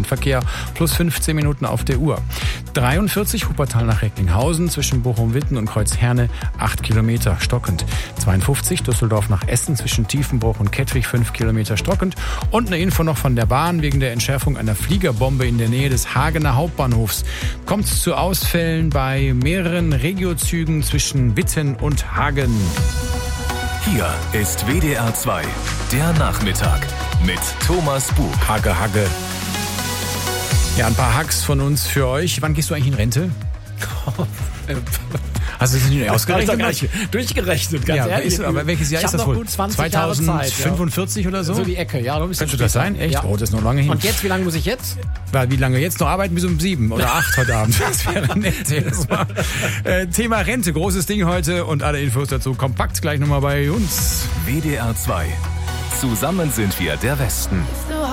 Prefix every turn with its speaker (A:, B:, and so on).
A: Feierabendverkehr plus 15 Minuten auf der Uhr. 43 Wuppertal nach Recklinghausen zwischen Bochum-Witten und Kreuzherne 8 Kilometer stockend. 52 Düsseldorf nach Essen zwischen Tiefenbruch und Kettwig 5 Kilometer stockend. Und eine Info noch von der Bahn: wegen der Entschärfung einer Fliegerbombe in der Nähe des Hagener Hauptbahnhofs kommt es zu Ausfällen bei mehreren Regiozügen zwischen Witten und Hagen.
B: Hier ist WDR 2, der Nachmittag mit Thomas Buch.
A: Hagge. Ja, ein paar Hacks von uns für euch. Wann gehst du eigentlich in Rente? Hast du das nicht ausgerechnet?
C: Durchgerechnet, ganz ehrlich.
A: Aber welches Jahr ist das wohl?
C: Gut 20 Jahre Zeit,
A: 2045 oder so?
C: So die Ecke, ja.
A: Könnte das sein? Echt?
C: Ja.
A: Oh, das ist noch lange hin.
C: Und jetzt, wie lange muss ich jetzt?
A: Wie lange jetzt noch arbeiten? Bis um 7 oder 8 heute Abend. Das wäre nett. Thema Rente, großes Ding heute und alle Infos dazu kompakt gleich nochmal bei uns.
B: WDR 2. Zusammen sind wir der Westen.